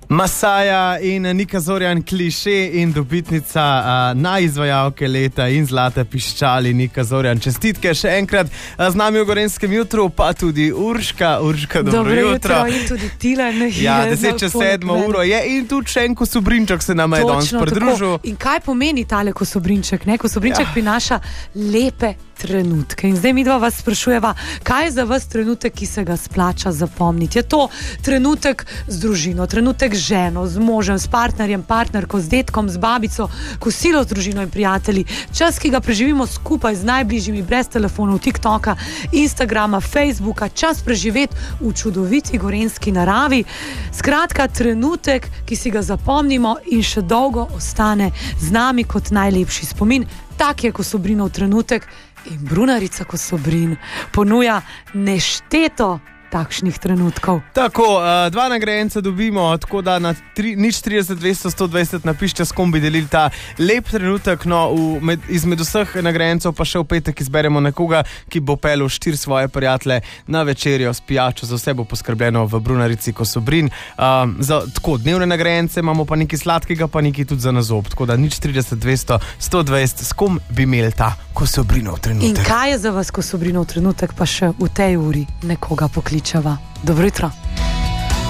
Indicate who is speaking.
Speaker 1: Masaja in Nika Zorjan kliše in dobitnica na izvajalke leta in zlate piščali Nika Zorjan. Čestitke še enkrat z nami v Gorenskem jutru, pa tudi Urška. Urška, dobro jutro.
Speaker 2: In tudi Tilen.
Speaker 1: Ja, 10:07 uro je in tudi še en kosobrinček se nama je danes pridružil.
Speaker 2: In kaj pomeni tale kosobrinček? Kosobrinček prinaša lepe trenutke. In zdaj midva vas sprašujeva, kaj je za vas trenutek, ki se ga splača zapomniti? Je to trenutek z družino, trenutek z ženo, z možem, s partnerjem, partnerko, z detkom, z babico, kosilo z družino in prijatelji, čas, ki ga preživimo skupaj z najbližjimi, brez telefonov, TikToka, Instagrama, Facebooka, čas preživeti v čudoviti gorenski naravi. Skratka, trenutek, ki si ga zapomnimo in še dolgo ostane z nami kot najlepši spomin. Tak je Kosobrinov trenutek in Brunarica Kosobrin ponuja nešteto takšnih trenutkov.
Speaker 1: Tako, dva nagrajenca dobimo, tako da na 030 200 120 napišite, s kom bi delili ta lep trenutek. No, izmed vseh nagrajencev pa še v petek izberemo nekoga, ki bo pelil 4 svoje prijatelje na večerjo s pijačo. Za vse bo poskrbljeno v Brunarici Kosobrin. Za tako dnevne nagrajence imamo pa nekaj sladkega, pa nekaj tudi za nazob. Tako da 030 200 120, s kom bi imeli ta Kosobrinov trenutek.
Speaker 2: In kaj je za vas Kosobrinov trenutek, pa še v tej uri nekoga pokličeva. Dobro jutro.